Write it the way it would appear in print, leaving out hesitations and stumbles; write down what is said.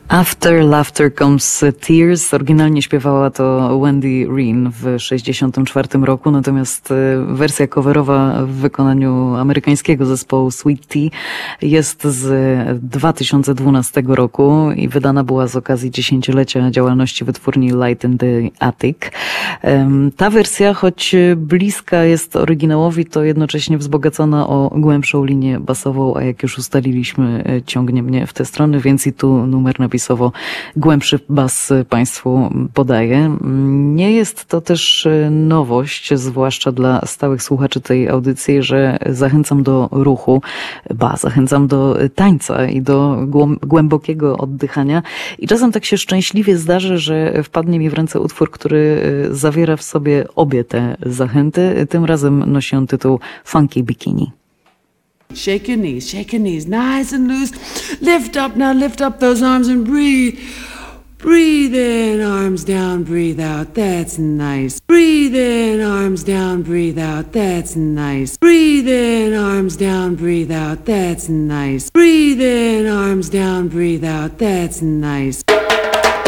After Laughter Comes Tears. Oryginalnie śpiewała to Wendy Wren w 1964 roku, natomiast wersja coverowa w wykonaniu amerykańskiego zespołu Sweet Tea jest z 2012 roku i wydana była z okazji dziesięciolecia działalności wytwórni Light in the Attic. Ta wersja, choć bliska jest oryginałowi, to jednocześnie wzbogacona o głębszą linię basową, a jak już ustaliliśmy, ciągnie mnie w te strony, więc i tu numer napisowo głębszy bas Państwu podaję. Nie jest to też nowość, zwłaszcza dla stałych słuchaczy tej audycji, że zachęcam do ruchu, zachęcam do tańca i do głębokiego oddychania. I czasem tak się szczęśliwie zdarzy, że wpadnie mi w ręce utwór, który zawiera w sobie obie te zachęty. Tym razem nosi on tytuł Funky Bikini. Shake your knees, nice and loose. Lift up now, lift up those arms and breathe. Breathe in, arms down, breathe out, that's nice. Breathe in, arms down, breathe out, that's nice. Breathe in, arms down, breathe out, that's nice. Breathe in, arms down, breathe out, that's nice.